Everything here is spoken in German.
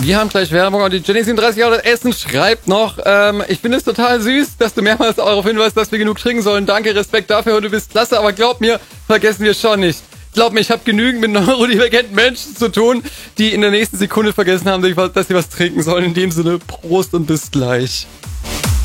Wir haben gleich Werbung und die Jenny 37 Jahre Essen schreibt noch, ich finde es total süß, dass du mehrmals darauf hinweist, dass wir genug trinken sollen. Danke, Respekt dafür, du bist klasse, aber glaub mir, vergessen wir schon nicht. Glaub mir, ich habe genügend mit neurodivergenten Menschen zu tun, die in der nächsten Sekunde vergessen haben, dass sie was trinken sollen. In dem Sinne, Prost und bis gleich.